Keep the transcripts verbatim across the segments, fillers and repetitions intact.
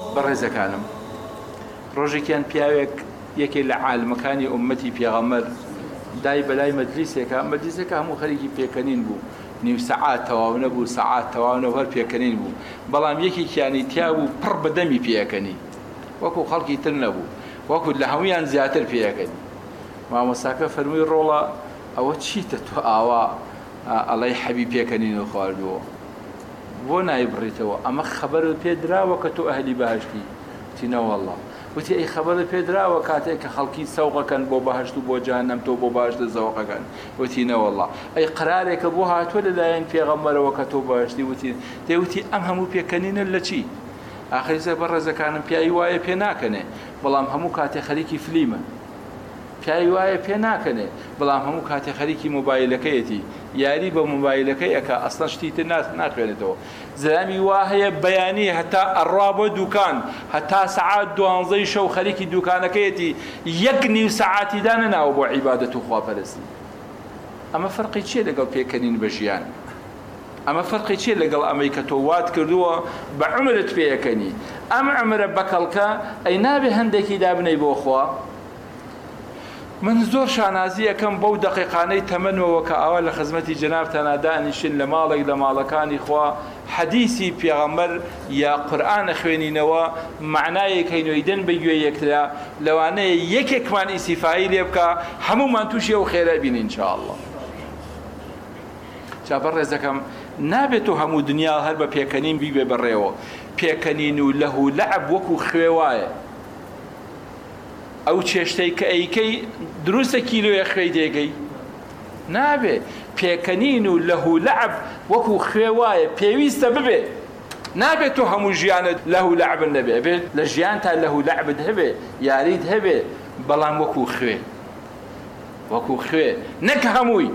بەڕێزەکانم ڕۆژێکیان پیاوێک یەکێک لە عالمەکانی ئومەتی پێغەمبەر دای بەلای مەجلیسێکە مەجلیسێکە هەموو خەریکی پێکەنین بوو نیو سەعات تەواو نەبوو سەعات تەواو نەبوو هەر پێکەنین بوو بەڵام یەکێکیانی تیا بوو پڕ بەدەمی پێەکەنی وەکو خەڵکی تر نەبوو وەکو لە هەموویان زیاتر پێەکەنی مامۆستاکە فەرمووی ڕۆڵە ئەوە چیتە تۆ ئاوا ئەڵەی حەبی پێکەنین و خواردووە بۆ نایبڕیتەوە ئەمە خەبەرت پێدراوە کە تۆ ئەهلی بەهەشتی وتی نەوەڵڵا وتی ئەی خەبەرت پێدراوە کاتێک کە خەڵکی سەوقەکەن بۆ بەهەشت و بۆ جەهەنەم تۆ بۆ بەهەشت زەوقەکەن وتی نەوەڵڵا ئەی قرارێکە بۆ هاتووە لەلایەن پێغەمبەرەوە کە تۆ بەهەشتی وتی دەیوتی ئەم هەموو پێکەنینە لە چی ئاخریزە بەڕێزەکانم پیاوی وایە پێ ناکەنێ بەڵام هەموو کاتێ خەریکی فلیمە پیاوی وایە پێ ناکەنێ بەڵام هەموو کاتێ خەریکی مۆبایلەکەیەتی یاری بە مۆبایلەکەی ئەکا ئەسڵەن شتی تر ناخوێنێتەوە زەلامی وا هەیە بەیانی هەتا ئەڕوا بۆ دوکان هەتا سەعات دوانزەی شەو خەریکی دوکانەکەیەتی یەک نیو سەعاتی دانەناوە بۆ عیبادەت و خواپەرستی ئەمە فەرقی چیە لەگەڵ پێکەنین بە ژیان ئەمە فەرقی چیە لەگەڵ ئەمەی کە تۆ وات کردووە بە عومرت پێیەکەنی ئەم عومرە بەکەڵکە ئەی نابێ هەندێکی دابنەی بۆ خوا من زۆر شانازی یەکەم بەو دەقیقانەی تەمەنەوە کە ئاوا لە خزمەتی جەنابتانە دانیشن لە ماڵێک لە ماڵەکانی خوا حەدیسی پێغەمبەر یا قورئانە خوێنینەوە معنایەک هەینۆیدن بە گوێ یەکترا لەوانەیە یەکێکمان ئیسیفایی لێ بکە هەموومان تووشی ئەو خێرە بینین ئینشاءالله جا بەڕێزەکەم نابێت و هەموو دنیا هەر بە پێکەنین بیبێ بەڕێوە پێکەنین و لەهو و لەعب وەکو خوێ وایە ئەو چێشتەی کە ئەیکەی دروستە کیلۆیە خوێی دێگەی نابێ پێکەنین و لەهو و لەعب وەکو خوێ وایە پێویستە ببێ نابێت تۆ هەموو ژیانت لەهو و لەعبن نەبێ ئەبێت لە ژیان تا لەهو و لەعبت هەبێ یاریت هەبێ بەڵام وەکو خوێ وەکو خوێ نەک هەمووی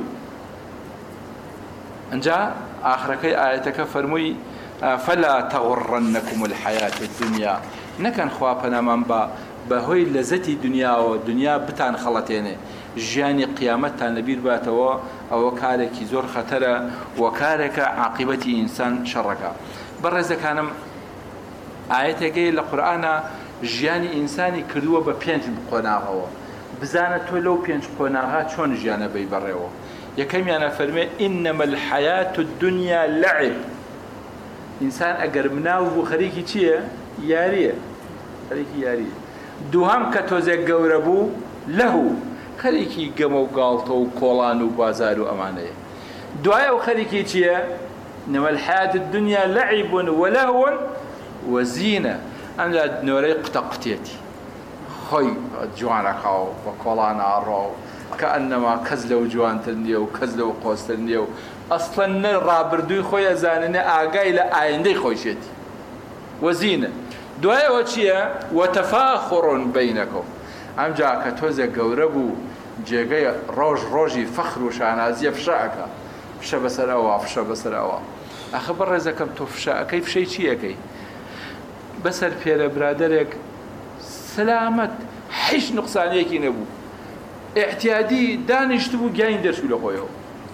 ئەنجا ئاخرەکەی ئایەتەکە فەرمووی فەلا تەغوڕەنەکم الحەیات الدنیا نەکەن خوا پەنامان بە بەهۆی لەزەتی دنیاوە دنیا بتان خەڵەتێنێ ژیانی قیامەتتان لەبیر باتەوە ئەوە کارێکی زۆر خەتەرە و کارێکە عاقبەتی ئینسان شەڕەکە بەڕێزەکانم ئایەتێکەی لە قورئانە ژیانی ئینسانی کردووە بە پێنج قۆناغەوە بزانە تۆ لەو پێنج قۆناغا چۆن ژیانە بەی بەڕێوە یەکەمیانە فەرمێ ئینەمە الحەیات الدنیا لەعب ئینسان ئەگەر مناو بوو خەریکی چییە؟ یاریە خەریکی یاریە دووهەم کە تۆزێک گەورە بوو لەهو خەریکی گەمە و گاڵتە و کۆڵان و بازار و ئەمانەیە دوایە و خەریکی چییە؟ ئینەمە الحەیات الدنیا لەعب وەلەهو وەزینە ئەم لە نۆرەی قوتە قوتێتی خۆی جوانەکاو بە کۆڵان ئاڕۆ کە ئەنەما کەس لەو جوانتر نییە و کەس لەو قۆستر نییە و ئەسڵەن نە ڕابردووی خۆی ئەزانێنێ ئاگای لە ئایندەی خۆشێتی وەزینە دوایەوە چییە؟ وەتەفاخڕ بەینەکم ئەمجا کە تۆزێک گەورە بوو جێگەی ڕۆژ ڕۆژی فەخر و شانازیە فشەکە فشە بەسەر ئەوە فشە بەسەر ئەوە ئەخە بەڕێزەکەم تۆ فشەکەی فشەی چیەکەی بەسەر پێرە برادەرێک سەلامەت هیچ نوقسانیەکی نەبوو احتیادی دانیشت بوو گیانی دەرچوو لە خۆیەوە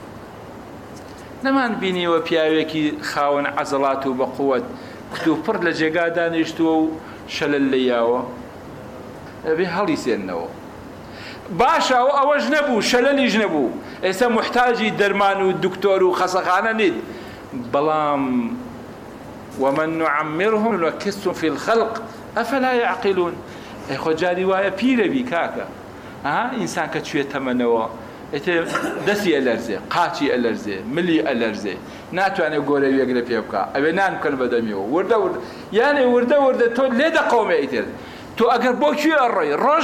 نەمان بینیوە پیاوێکی خاوەن عەزەڵات و بە قووەت کتوپڕ لە جێگا دانیشتووە و شەلل لەیاوە ئەبێ هەڵی سێننەوە باشە و ئەوەش نەبوو شەلەلیش نەبوو ئێستا محتاجی دەرمان و دکتۆر و خەسەخانە نیت بەڵام ومن نعمره ننكسه في الخلق أفلا يعقلون ئەی خۆ جاری وایە پیرە بی کاکە ئەها ئینسان کە کوێ تەمەنەوە دەستی ئەلەرزێ قاچی ئەلەرزێ ملی ئەلەرزێ ناتوانێت گۆرە وێک لە پێ بکە ئەوێ نان بکەن بەدەمیەوە وردە وردە یانێ وردە وردە تۆ لێ دەقەومێ ئیتر تۆ ئەگەر بۆ کوێ ئەڕۆی ڕۆژ